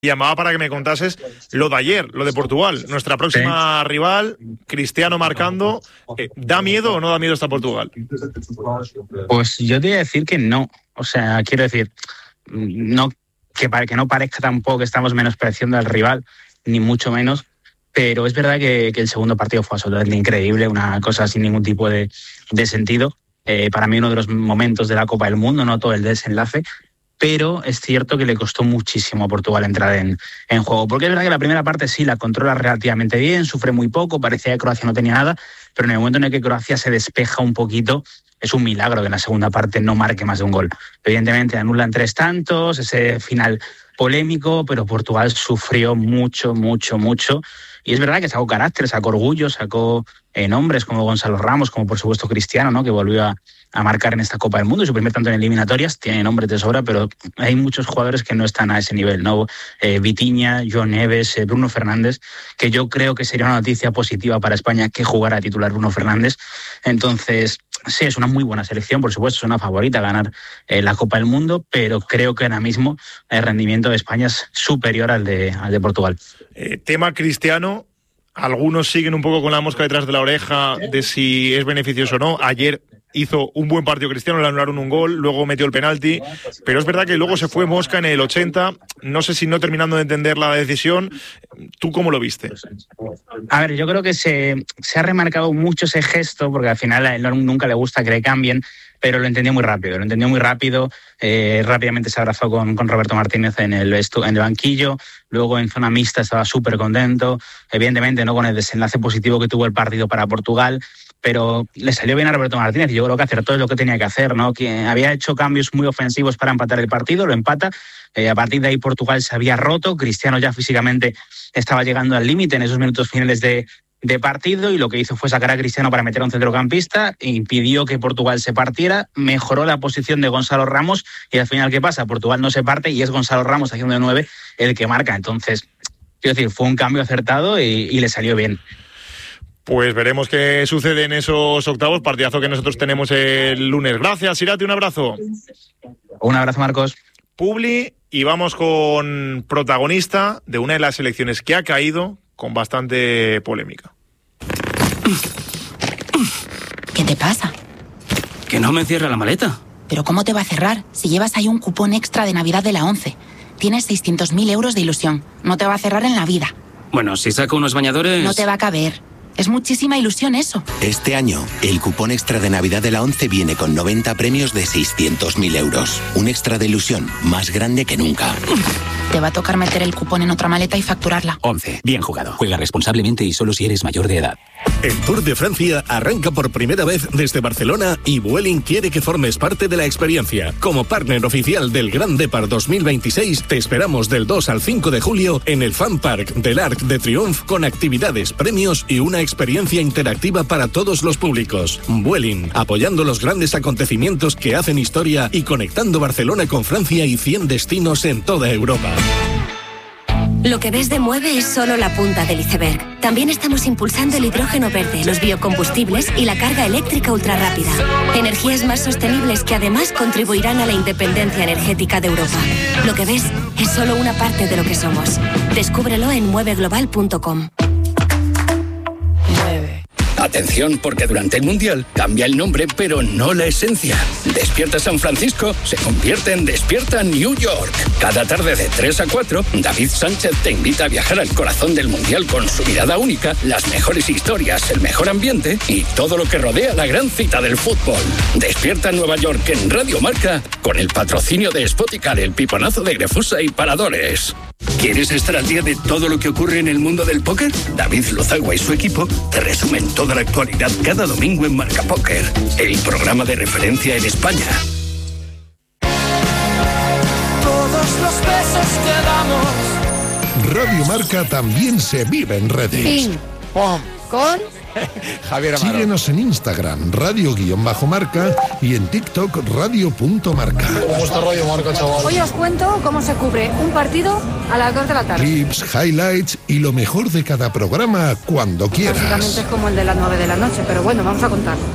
Llamaba para que me contases lo de ayer, lo de Portugal, nuestra próxima rival, Cristiano marcando. ¿Da miedo o no da miedo esta Portugal? Pues yo te voy a decir que no. O sea, quiero decir, no que no parezca tampoco que estamos menospreciando al rival, ni mucho menos, pero es verdad que el segundo partido fue absolutamente increíble, una cosa sin ningún tipo de sentido. Para mí uno de los momentos de la Copa del Mundo, no todo el desenlace. Pero es cierto que le costó muchísimo a Portugal entrar en juego. Porque es verdad que la primera parte sí la controla relativamente bien, sufre muy poco, parecía que Croacia no tenía nada, pero en el momento en el que Croacia se despeja un poquito, es un milagro que en la segunda parte no marque más de un gol. Evidentemente anulan 3 tantos, ese final polémico, pero Portugal sufrió mucho. Y es verdad que sacó carácter, sacó orgullo, sacó nombres como Gonzalo Ramos, como por supuesto Cristiano, ¿no?, que volvió a marcar en esta Copa del Mundo y su primer tanto en eliminatorias. Tiene nombres de sobra, pero hay muchos jugadores que no están a ese nivel, ¿no? Vitinha, Joan Neves, Bruno Fernández, que yo creo que sería una noticia positiva para España que jugara a titular Bruno Fernández. Entonces, sí, es una muy buena selección, por supuesto, es una favorita a ganar la Copa del Mundo, pero creo que ahora mismo el rendimiento de España es superior al de Portugal. Tema Cristiano, algunos siguen un poco con la mosca detrás de la oreja de si es beneficioso o no. Ayer hizo un buen partido Cristiano, le anularon un gol, luego metió el penalti, pero es verdad que luego se fue mosca en el 80, no sé si no terminando de entender la decisión. ¿Tú cómo lo viste? A ver, yo creo que se ha remarcado mucho ese gesto, porque al final a él nunca le gusta que le cambien, pero lo entendió muy rápido, rápidamente se abrazó con Roberto Martínez en el banquillo, luego en zona mixta estaba súper contento, evidentemente no con el desenlace positivo que tuvo el partido para Portugal, pero le salió bien a Roberto Martínez y yo creo que acertó lo que tenía que hacer, ¿no? Que había hecho cambios muy ofensivos para empatar el partido, lo empata. A partir de ahí Portugal se había roto, Cristiano ya físicamente estaba llegando al límite en esos minutos finales de partido y lo que hizo fue sacar a Cristiano para meter a un centrocampista, impidió que Portugal se partiera, mejoró la posición de Gonzalo Ramos y al final, ¿qué pasa? Portugal no se parte y es Gonzalo Ramos haciendo de 9 el que marca. Entonces, quiero decir, fue un cambio acertado y le salió bien. Pues veremos qué sucede en esos octavos, partidazo que nosotros tenemos el lunes. Gracias, Irati, un abrazo. Un abrazo, Marcos. Publi, y vamos con protagonista de una de las elecciones que ha caído con bastante polémica. ¿Qué te pasa? Que no me cierra la maleta. ¿Pero cómo te va a cerrar? Si llevas ahí un cupón extra de Navidad de la 11. Tienes 600.000 euros de ilusión. No te va a cerrar en la vida. Bueno, si saco unos bañadores... No te va a caber. Es muchísima ilusión eso. Este año, el cupón extra de Navidad de la 11 viene con 90 premios de 600.000 euros. Un extra de ilusión más grande que nunca. Te va a tocar meter el cupón en otra maleta y facturarla. 11. Bien jugado. Juega responsablemente y solo si eres mayor de edad. El Tour de Francia arranca por primera vez desde Barcelona y Vueling quiere que formes parte de la experiencia. Como partner oficial del Grand Depart 2026, te esperamos del 2 al 5 de julio en el Fan Park del Arc de Triomphe con actividades, premios y una experiencia interactiva para todos los públicos. Vueling, apoyando los grandes acontecimientos que hacen historia y conectando Barcelona con Francia y 100 destinos en toda Europa. Lo que ves de Mueve es solo la punta del iceberg. También estamos impulsando el hidrógeno verde, los biocombustibles y la carga eléctrica ultrarrápida. Energías más sostenibles que además contribuirán a la independencia energética de Europa. Lo que ves es solo una parte de lo que somos. Descúbrelo en mueveglobal.com. Atención, porque durante el Mundial cambia el nombre, pero no la esencia. Despierta San Francisco se convierte en Despierta New York. Cada tarde de 3 a 4, David Sánchez te invita a viajar al corazón del Mundial con su mirada única, las mejores historias, el mejor ambiente y todo lo que rodea la gran cita del fútbol. Despierta Nueva York en Radio Marca con el patrocinio de Spoticar, el piponazo de Grefusa y Paradores. ¿Quieres estar al día de todo lo que ocurre en el mundo del póker? David Lozagua y su equipo te resumen toda la actualidad cada domingo en Marca Póker, el programa de referencia en España. Todos los besos que damos. Radio Marca también se vive en redes. Ping, pom, con Javier Amaro. Síguenos en Instagram, radio_marca y en TikTok, radio.marca. ¿Cómo está Radio Marca, chaval? Hoy os cuento cómo se cubre un partido a las 2 de la tarde. Clips, highlights y lo mejor de cada programa cuando quieras. Básicamente es como el de las 9 de la noche, pero bueno, vamos a contar.